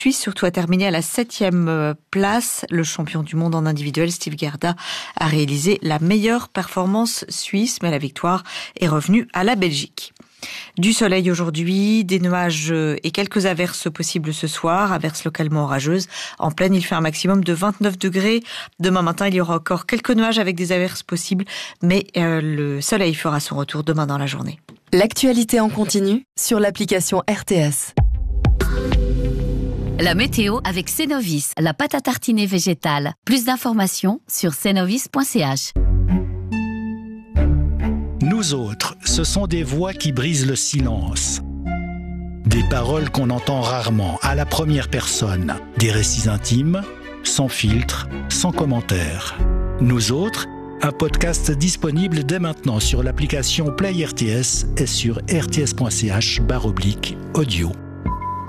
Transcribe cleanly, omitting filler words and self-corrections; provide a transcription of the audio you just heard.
Suisse surtout a terminé à la 7e place. Le champion du monde en individuel, Steve Gerda, a réalisé la meilleure performance suisse, mais la victoire est revenue à la Belgique. Du soleil aujourd'hui, des nuages et quelques averses possibles ce soir, averses localement orageuses. En pleine, il fait un maximum de 29 degrés. Demain matin, il y aura encore quelques nuages avec des averses possibles, mais le soleil fera son retour demain dans la journée. L'actualité en continu sur l'application RTS. La météo avec Cenovis, la pâte à tartiner végétale. Plus d'informations sur cenovis.ch. Nous autres, ce sont des voix qui brisent le silence. Des paroles qu'on entend rarement, à la première personne. Des récits intimes, sans filtre, sans commentaire. Nous autres, un podcast disponible dès maintenant sur l'application Play RTS et sur rts.ch/audio.